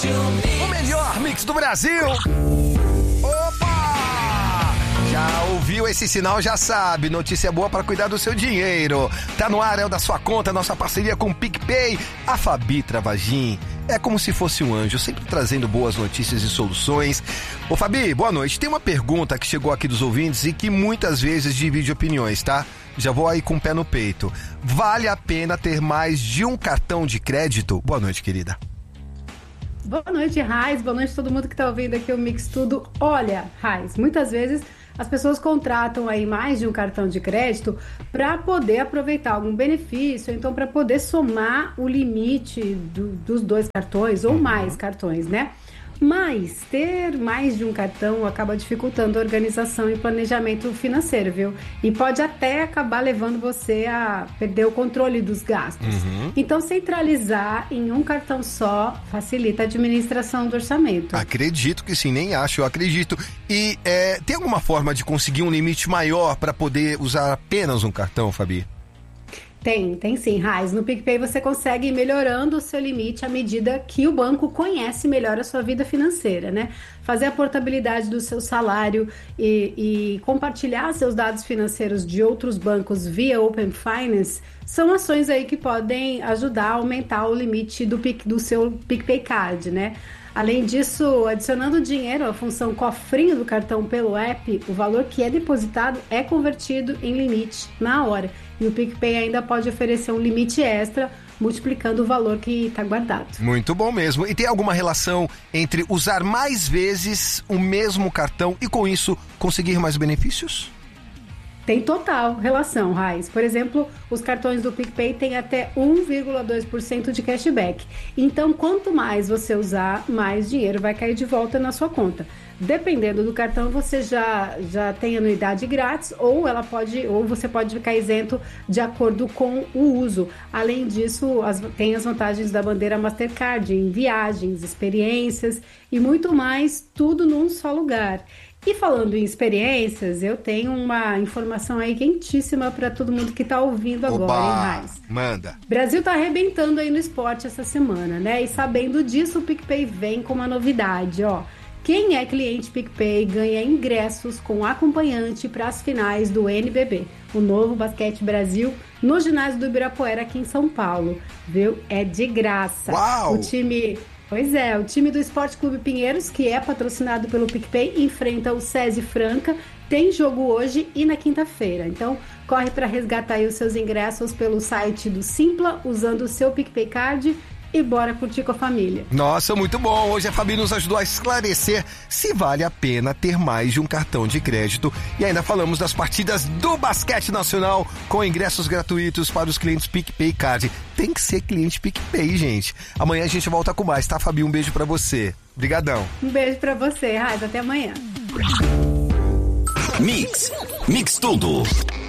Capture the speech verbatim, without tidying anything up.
O melhor mix do Brasil. Opa! Já ouviu esse sinal, já sabe. Notícia boa para cuidar do seu dinheiro. Tá no ar, é o da sua conta, nossa parceria com o PicPay. A Fabi Travagin é como se fosse um anjo, sempre trazendo boas notícias e soluções. Ô Fabi, boa noite. Tem uma pergunta que chegou aqui dos ouvintes e que muitas vezes divide opiniões, tá? Já vou aí com o pé no peito. Vale a pena ter mais de um cartão de crédito? Boa noite, querida. Boa noite, Raiz. Boa noite a todo mundo que tá ouvindo aqui o Mix Tudo. Olha, Raiz, muitas vezes as pessoas contratam aí mais de um cartão de crédito para poder aproveitar algum benefício, então para poder somar o limite do, dos dois cartões ou mais cartões, né? Mas ter mais de um cartão acaba dificultando a organização e planejamento financeiro, viu? E pode até acabar levando você a perder o controle dos gastos. Uhum. Então, centralizar em um cartão só facilita a administração do orçamento. Acredito que sim, nem acho, eu acredito. E é, tem alguma forma de conseguir um limite maior para poder usar apenas um cartão, Fabi? Tem, tem sim, Raiz. No PicPay você consegue ir melhorando o seu limite à medida que o banco conhece melhor a sua vida financeira, né? Fazer a portabilidade do seu salário e, e compartilhar seus dados financeiros de outros bancos via Open Finance são ações aí que podem ajudar a aumentar o limite do, do seu PicPay Card, né? Além disso, adicionando dinheiro à função cofrinho do cartão pelo app, o valor que é depositado é convertido em limite na hora. E o PicPay ainda pode oferecer um limite extra, multiplicando o valor que está guardado. Muito bom mesmo. E tem alguma relação entre usar mais vezes o mesmo cartão e, com isso, conseguir mais benefícios? Tem total relação, Raiz. Por exemplo, os cartões do PicPay têm até um vírgula dois por cento de cashback. Então, quanto mais você usar, mais dinheiro vai cair de volta na sua conta. Dependendo do cartão, você já, já tem anuidade grátis ou, ela pode, ou você pode ficar isento de acordo com o uso. Além disso, as, tem as vantagens da bandeira Mastercard em viagens, experiências e muito mais, tudo num só lugar. E falando em experiências, eu tenho uma informação aí quentíssima para todo mundo que tá ouvindo agora, Oba, hein, Raiz? Manda. Brasil tá arrebentando aí no esporte essa semana, né? E sabendo disso, o PicPay vem com uma novidade, ó. Quem é cliente PicPay ganha ingressos com acompanhante para as finais do N B B, o Novo Basquete Brasil, no ginásio do Ibirapuera, aqui em São Paulo, viu? É de graça. Uau! O time... Pois é, o time do Esporte Clube Pinheiros, que é patrocinado pelo PicPay, enfrenta o SESI Franca, tem jogo hoje e na quinta-feira. Então, corre para resgatar aí os seus ingressos pelo site do Simpla, usando o seu PicPay Card e bora curtir com a família. Nossa, muito bom. Hoje a Fabi nos ajudou a esclarecer se vale a pena ter mais de um cartão de crédito. E ainda falamos das partidas do basquete nacional com ingressos gratuitos para os clientes PicPay Card. Tem que ser cliente PicPay, gente. Amanhã a gente volta com mais, tá, Fabi? Um beijo pra você. Obrigadão. Um beijo pra você, Raiz. Até amanhã. Mix. Mix tudo.